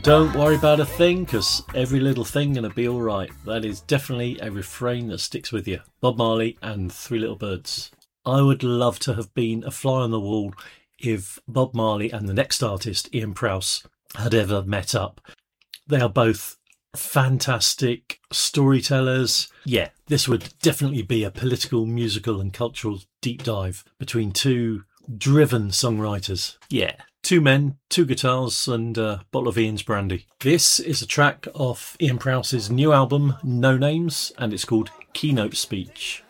Don't worry about a thing, because every little thing gonna be alright. That is definitely a refrain that sticks with you. Bob Marley and Three Little Birds. I would love to have been a fly on the wall if Bob Marley and the next artist, Ian Prowse, had ever met up. They are both fantastic storytellers. Yeah, this would definitely be a political, musical and cultural deep dive between two driven songwriters. Yeah, two men, two guitars and a bottle of Ian's brandy. This is a track off Ian Prowse's new album, No Names, and it's called Keynote Speech.